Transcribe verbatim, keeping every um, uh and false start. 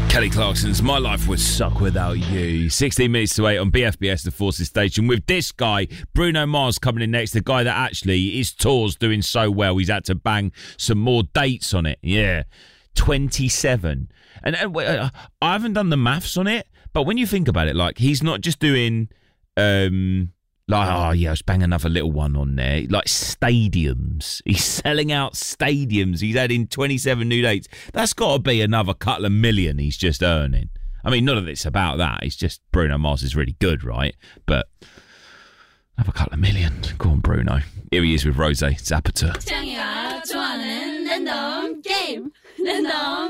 Kelly Clarkson's My Life Would Suck Without You. sixteen minutes to eight on B F B S, the Forces Station, with this guy, Bruno Mars, coming in next. The guy that actually, his tour's doing so well, he's had to bang some more dates on it. Yeah, twenty-seven. And, and uh, I haven't done the maths on it, but when you think about it, like, he's not just doing, um, like, oh, yeah, let's bang another little one on there. Like, stadiums. He's selling out stadiums. He's adding twenty-seven new dates. That's got to be another couple of million he's just earning. I mean, not that it's about that. It's just Bruno Mars is really good, right? But another couple of million. Go on, Bruno. Here he is with Rosé Zapata.